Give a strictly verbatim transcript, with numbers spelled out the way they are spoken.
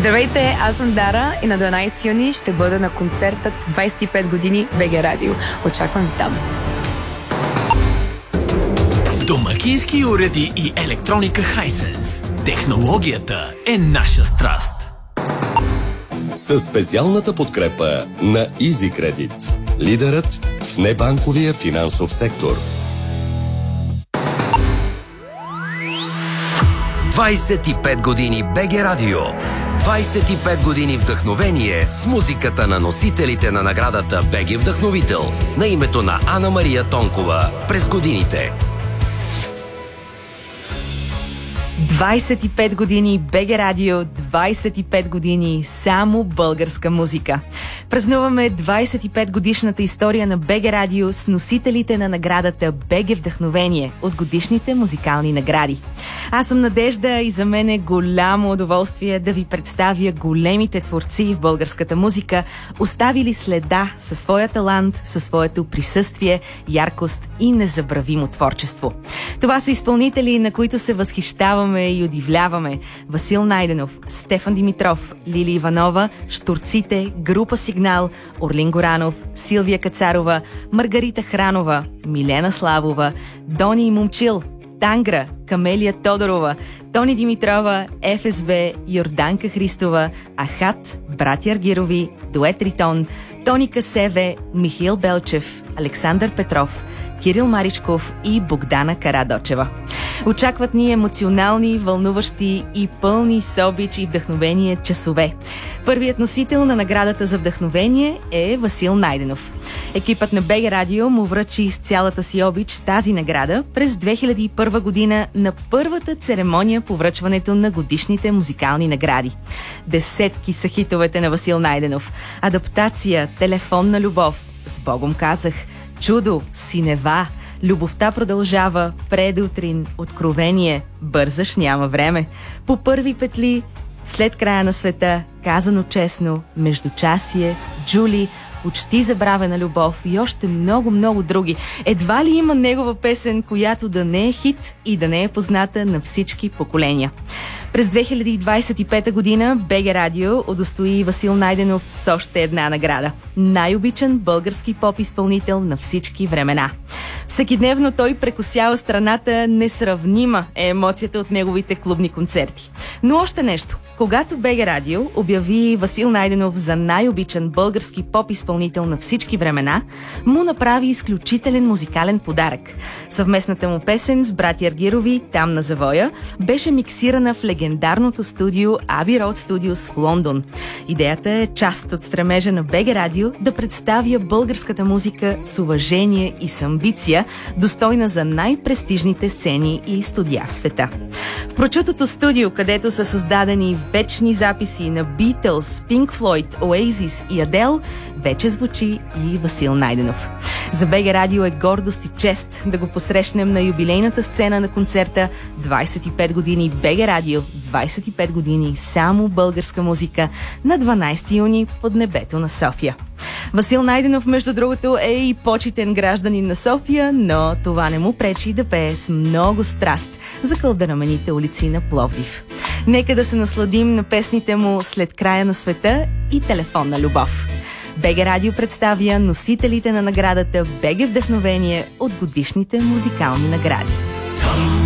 Здравейте, аз съм Дара и на дванайсети юни ще бъда на концертът двайсет и пет години БГ Радио. Очаквам ви там. Домакински уреди и електроника Hisense. Технологията е наша страст. Със специалната подкрепа на Easy Credit, лидерът в небанковия финансов сектор. двайсет и пет години БГ Радио. двайсет и пет години вдъхновение с музиката на носителите на наградата БГ Вдъхновител на името на Ана Мария Тонкова през годините. двайсет и пет години БГ Радио, двайсет и пет години само българска музика. Празнуваме двайсет и пет годишната история на БГ Радио с носителите на наградата БГ Вдъхновение от годишните музикални награди. Аз съм Надежда и за мен е голямо удоволствие да ви представя големите творци в българската музика, оставили следа със своя талант, със своето присъствие, яркост и незабравимо творчество. Това са изпълнители, на които се възхищаваме и удивляваме. Васил Найденов, Стефан Димитров, Лили Иванова, Штурците, група Сигнал, Орлин Горанов, Силвия Кацарова, Маргарита Хранова, Милена Славова, Дони и Момчил, Тангра, Камелия Тодорова, Тони Димитрова, ФСБ, Йорданка Христова, Ахат, братя Аргирови, Дует Ритон, Тони Касеве, Михаил Белчев, Александър Петров, Кирил Маричков и Богдана Карадочева. Очакват ни емоционални, вълнуващи и пълни с обич и вдъхновение часове. Първият носител на наградата за вдъхновение е Васил Найденов. Екипът на БГ Радио му връчи с цялата си обич тази награда през две хиляди и първа година на първата церемония по връчването на годишните музикални награди. Десетки са хитовете на Васил Найденов. Адаптация, Телефонна любов, С Богом казах, Чудо, Синева, Любовта продължава, Предутрин, Откровение, Бързаш, няма време, По първи петли, След края на света, Казано честно, Междучасие, Джули, Почти забравена любов и още много-много други. Едва ли има негова песен, която да не е хит и да не е позната на всички поколения. През две хиляди двайсет и пета година БГ Радио удостои Васил Найденов с още една награда. Най-обичан български поп-изпълнител на всички времена. Всекидневно той прекосява страната, несравнима е емоцията от неговите клубни концерти. Но още нещо. Когато БГ Радио обяви Васил Найденов за най-обичан български поп-изпълнител на всички времена, му направи изключителен музикален подарък. Съвместната му песен с братя Аргирови "Там на завоя" беше миксирана в легендарното студио Abbey Road Studios в Лондон. Идеята е част от стремежа на БГ Радио да представя българската музика с уважение и с амбиция, достойна за най-престижните сцени и студия в света. В прочутото студио, където са създадени вечни записи на Beatles, Pink Floyd, Oasis и Адел, вече звучи и Васил Найденов. За БГ Радио е гордост и чест да го посрещнем на юбилейната сцена на концерта двайсет и пет години БГ Радио, двайсет и пет години само българска музика на дванайсети юни под небето на София. Васил Найденов, между другото, е и почитен гражданин на София, но това не му пречи да пее с много страст за кълдерамените улици на Пловдив. Нека да се насладим на песните му "След края на света" и "Телефонна любов". БГ Радио представя носителите на наградата БГ Вдъхновение от годишните музикални награди.